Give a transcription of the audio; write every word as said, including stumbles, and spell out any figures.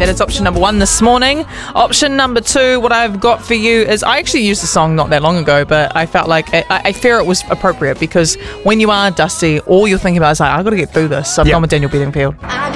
that is option number one this morning. Option number two, what I've got for you is, I actually used the song not that long ago, but I felt like, I, I fear it was appropriate because when you are dusty, all you're thinking about is like, I've got to get through this. So I've Yeah. gone with Daniel Bedingfield.